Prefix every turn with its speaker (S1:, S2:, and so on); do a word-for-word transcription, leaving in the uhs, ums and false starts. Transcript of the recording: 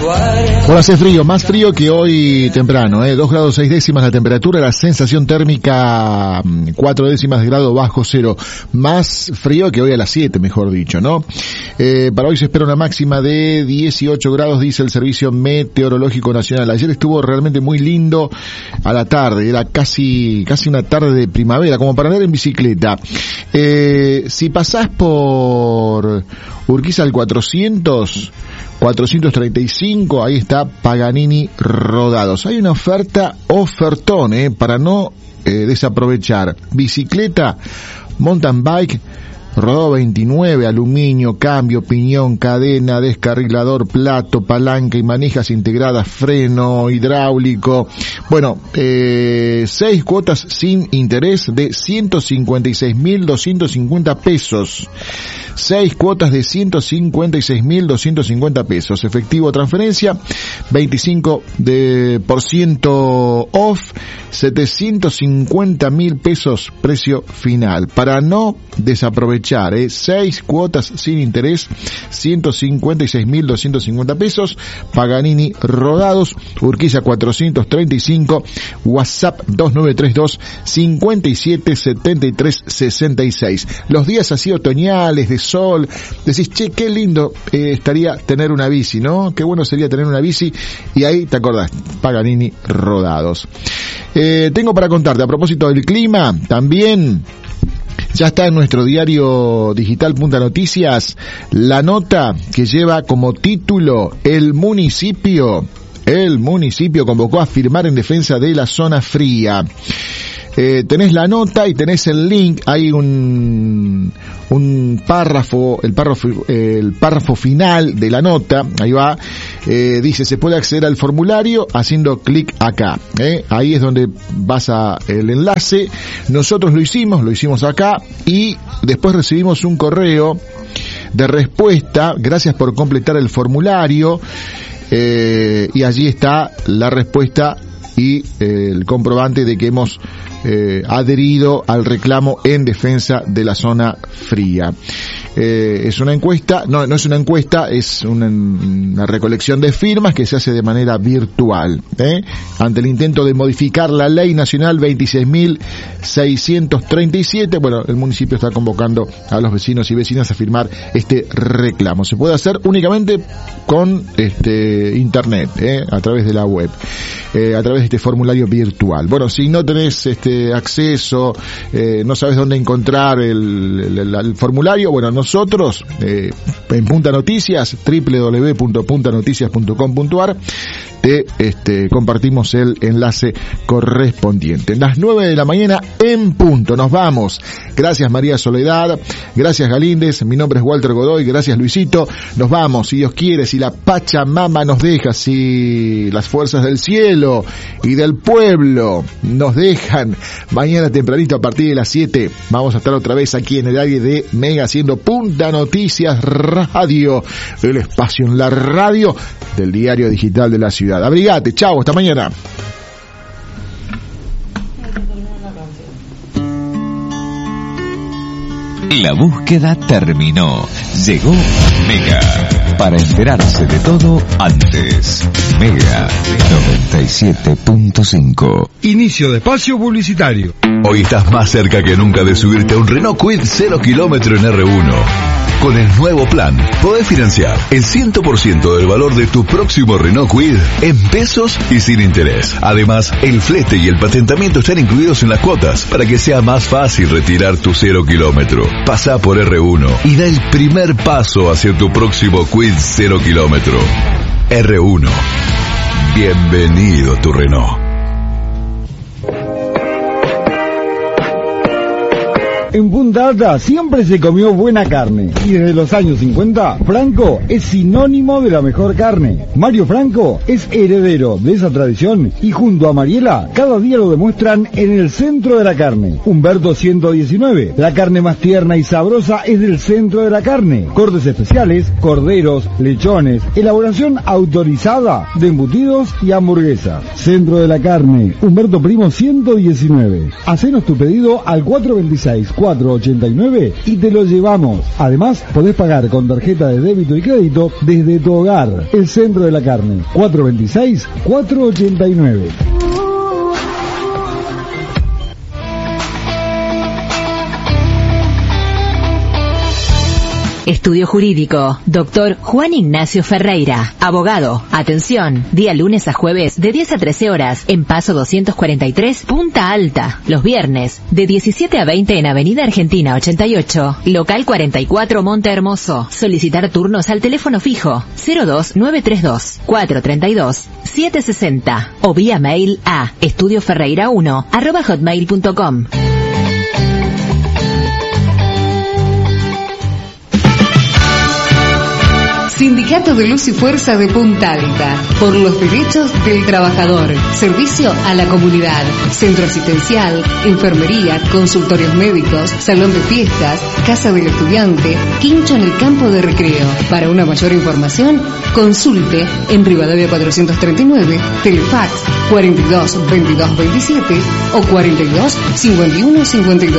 S1: Bueno, hace frío, más frío que hoy temprano, ¿eh? dos grados seis décimas la temperatura, la sensación térmica cuatro décimas de grado bajo cero. Más frío que hoy a las siete, mejor dicho, ¿no? Eh, para hoy se espera una máxima de dieciocho grados, dice el Servicio Meteorológico Nacional. Ayer estuvo realmente muy lindo a la tarde, era casi, casi una tarde de primavera, como para andar en bicicleta. Eh, si pasás por Urquiza al cuatrocientos, cuatrocientos treinta y cinco, ahí está Paganini Rodados. Hay una oferta, ofertón, eh, para no eh, desaprovechar. Bicicleta, mountain bike, rodado veintinueve, aluminio, cambio, piñón, cadena, descarrilador, plato, palanca y manijas integradas, freno hidráulico. Bueno, eh, seis cuotas sin interés de ciento cincuenta y seis mil doscientos cincuenta pesos. Seis cuotas de ciento cincuenta y seis mil doscientos cincuenta pesos. Efectivo transferencia, veinticinco por ciento off, setecientos cincuenta mil pesos precio final. Para no desaprovechar, eh, seis cuotas sin interés, ciento cincuenta y seis mil doscientos cincuenta pesos. Paganini Rodados, Urquiza cuatrocientos treinta y cinco, WhatsApp dos nueve tres dos, cinco siete siete tres seis seis. Los días así otoñales, de sol, decís, che, qué lindo eh, estaría tener una bici, ¿no? Qué bueno sería tener una bici, y ahí te acordás, Paganini Rodados. Eh, tengo para contarte, a propósito del clima, también ya está en nuestro diario digital Punta Noticias la nota que lleva como título: el municipio, el municipio convocó a firmar en defensa de la zona fría. Eh, tenés la nota y tenés el link, hay un un párrafo, el párrafo eh, el párrafo final de la nota, ahí va, eh, dice, se puede acceder al formulario haciendo clic acá, eh, ahí es donde vas a el enlace. Nosotros lo hicimos, lo hicimos acá, y después recibimos un correo de respuesta, gracias por completar el formulario, eh, y allí está la respuesta y eh, el comprobante de que hemos eh, adherido al reclamo en defensa de la zona fría. Eh, es una encuesta, no, no es una encuesta, es una, una recolección de firmas que se hace de manera virtual, ¿eh? Ante el intento de modificar la Ley Nacional veintiséis mil seiscientos treinta y siete, bueno, el municipio está convocando a los vecinos y vecinas a firmar este reclamo. Se puede hacer únicamente con este internet, ¿eh? A través de la web, eh, a través de este formulario virtual. Bueno, si no tenés este acceso, eh, no sabes dónde encontrar el, el, el, el formulario, bueno, nosotros eh, en Punta Noticias, doble u doble u doble u punto punta noticias punto com punto a r, te este, compartimos el enlace correspondiente. En las nueve de la mañana en punto nos vamos. Gracias María Soledad, gracias Galíndez, mi nombre es Walter Godoy, gracias Luisito. Nos vamos, si Dios quiere, si la Pachamama nos deja, si las fuerzas del cielo y del pueblo nos dejan, mañana tempranito a partir de las siete vamos a estar otra vez aquí en el aire de Mega haciendo Punta Noticias Radio, el espacio en la radio del diario digital de la ciudad. Abrigate, chao, hasta mañana.
S2: La búsqueda terminó. Llegó Mega. Para enterarse de todo antes. Mega noventa y siete punto cinco.
S3: Inicio de espacio publicitario.
S4: Hoy estás más cerca que nunca de subirte a un Renault Kwid cero kilómetro en R uno. Con el nuevo plan, podés financiar el cien por ciento del valor de tu próximo Renault Kwid en pesos y sin interés. Además, el flete y el patentamiento están incluidos en las cuotas para que sea más fácil retirar tu cero kilómetro. Pasá por R uno y da el primer paso hacia tu próximo Kwid cero kilómetro. R uno. Bienvenido tu Renault.
S3: En Punta Alta siempre se comió buena carne y desde los años cincuenta Franco es sinónimo de la mejor carne. Mario Franco es heredero de esa tradición y junto a Mariela cada día lo demuestran en el centro de la carne. Humberto ciento diecinueve, la carne más tierna y sabrosa es del centro de la carne. Cortes especiales, corderos, lechones, elaboración autorizada de embutidos y hamburguesas. Centro de la carne, Humberto Primo ciento diecinueve. Hacenos tu pedido al cuatro dos seis, cuatro cuatro ochenta y nueve y te lo llevamos. Además, podés pagar con tarjeta de débito y crédito desde tu hogar. El Centro de la Carne, cuatro veintiséis, cuatro ochenta y nueve.
S5: Estudio Jurídico, doctor Juan Ignacio Ferreira, abogado. Atención, día lunes a jueves de diez a trece horas en Paso doscientos cuarenta y tres, Punta Alta. Los viernes de diecisiete a veinte en Avenida Argentina ochenta y ocho, local cuarenta y cuatro, Monte Hermoso. Solicitar turnos al teléfono fijo cero dos nueve tres dos, cuatro tres dos, siete seis cero o vía mail a estudioferreira uno arroba hotmail punto com.
S6: Sindicato de Luz y Fuerza de Punta Alta. Por los derechos del trabajador. Servicio a la comunidad. Centro asistencial, enfermería, consultorios médicos, salón de fiestas, casa del estudiante, quincho en el campo de recreo. Para una mayor información, consulte en Rivadavia cuatrocientos treinta y nueve, Telefax cuarenta y dos veintidós veintisiete o cuarenta y dos cincuenta y uno cincuenta y dos.